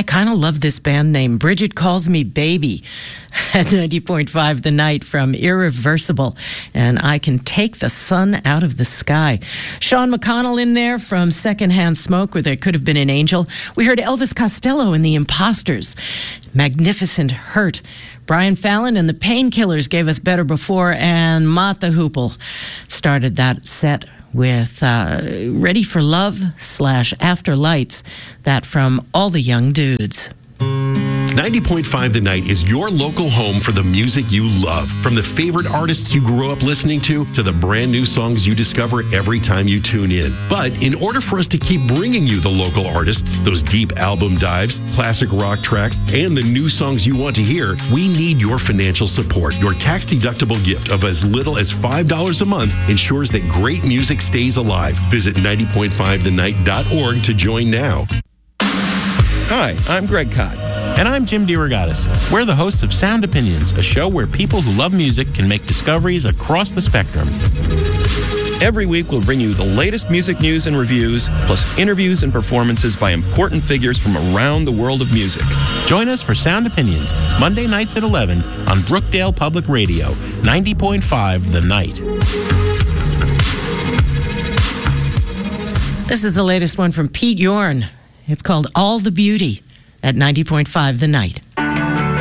kind of love this band name, Bridget Calls Me Baby, at 90.5 The Night from Irreversible, and I Can Take the Sun Out of the Sky. Sean McConnell in there from Secondhand Smoke, where there could have been an angel. We heard Elvis Costello and the Imposters, Magnificent Hurt. Brian Fallon and the Painkillers gave us Better Before, and Mott the Hoople started that set with Ready for Love / After Lights, that from All the Young Dudes. 90.5 The Night is your local home for the music you love. From the favorite artists you grew up listening to the brand new songs you discover every time you tune in. But in order for us to keep bringing you the local artists, those deep album dives, classic rock tracks, and the new songs you want to hear, we need your financial support. Your tax-deductible gift of as little as $5 a month ensures that great music stays alive. Visit 90.5thenight.org to join now. Hi, I'm Greg Kot. And I'm Jim DeRogatis. We're the hosts of Sound Opinions, a show where people who love music can make discoveries across the spectrum. Every week, we'll bring you the latest music news and reviews, plus interviews and performances by important figures from around the world of music. Join us for Sound Opinions, Monday nights at 11 on Brookdale Public Radio, 90.5 The Night. This is the latest one from Pete Yorn. It's called All the Beauty at 90.5 The Night.